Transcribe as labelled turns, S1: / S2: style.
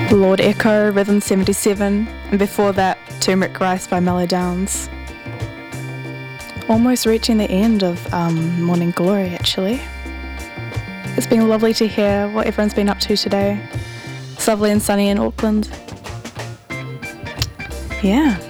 S1: Lord Echo, Rhythm 77, and before that, Turmeric Rice by Mellow Downs. Almost reaching the end of Morning Glory, actually. It's been lovely to hear what everyone's been up to today. It's lovely and sunny in Auckland. Yeah.